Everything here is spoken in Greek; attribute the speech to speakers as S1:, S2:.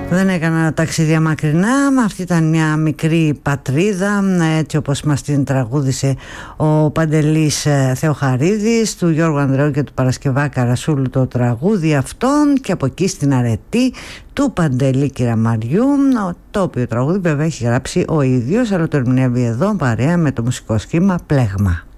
S1: Δεν έκανα ταξίδια μακρινά. Αυτή ήταν μια μικρή πατρίδα, έτσι όπως μας την τραγούδισε ο Παντελής Θεοχαρίδης, του Γιώργου Ανδρεού και του Παρασκευά Καρασούλου το τραγούδι αυτόν, και από εκεί στην αρετή του Παντελή Κυραμαριού, το οποίο τραγούδι βέβαια έχει γράψει ο ίδιος, αλλά το ερμηνεύει εδώ παρέα με το μουσικό σχήμα Πλέγμα.